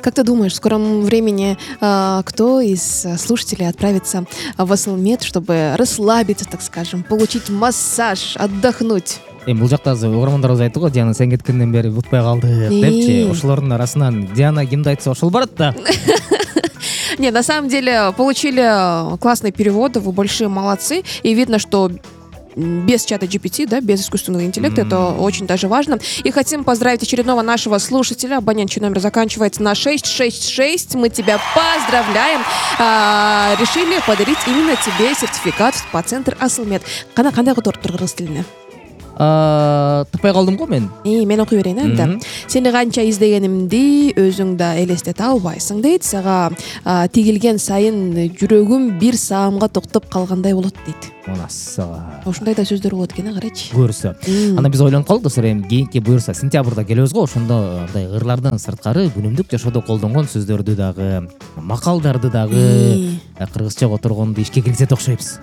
Как ты думаешь, в скором времени кто из слушателей отправится в Асылмед, чтобы расслабиться, так скажем, получить массаж, отдохнуть? Эми бул жакта азыр угармандарыбыз айтты го, Диана сен кеткенден бери утпай калдык депчи. Ошолордун арасынан Диана кимди айтса ошол барат да. Не, на самом деле получили классные переводы, вы большие молодцы, и видно, что без чата GPT, да, без искусственного интеллекта, это очень даже важно. И хотим поздравить очередного нашего слушателя, абонент, чей номер заканчивается на 666. Мы тебя поздравляем. Решили подарить именно тебе сертификат в спа-центр Асылмед. Кандай кыргыз тилине? Тупай калдым го мен. Мен окуй берейин энди. Сени канча издегенимди өзүң да элестете албайсың дейт. Сага тигилген сайын жүрөгүм бир саамга токтоп калгандай болот дейт. Монасага. Ушундай да сөздөр болот экен, карачы. Көрсө. Анда биз ойлонуп калдык достор, эми кийинки буюрса сентябрда келебиз го, ошондо мындай ырлардан сырткары күнүмдүк жашоодо колдонгон сөздөрдү дагы, макалдарды дагы кыргызча которгонду ишке киргизет окшойбуз.